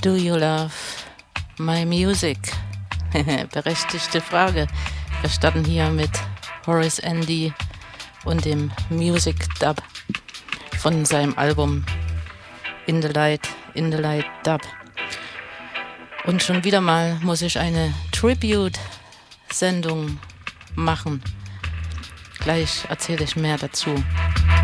Do you love my music? Berechtigte Frage. Wir starten hier mit Horace Andy und dem Music Dub von seinem Album In the Light Dub. Und schon wieder mal muss ich eine Tribute-Sendung machen. Gleich erzähle ich mehr dazu.